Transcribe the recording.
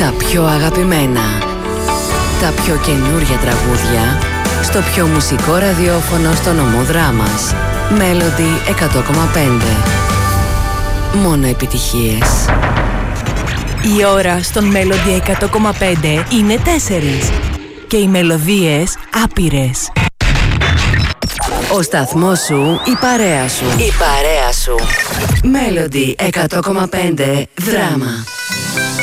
Τα πιο αγαπημένα, τα πιο καινούργια τραγούδια, στο πιο μουσικό ραδιόφωνο στο νομό Δράμας. Melody 100,5. Μόνο επιτυχίες. Η ώρα στον Melody 100,5 είναι 4 και οι μελωδίες άπειρες. Ο σταθμός σου, η παρέα σου. Η παρέα σου. Melody 100,5 Δράμα.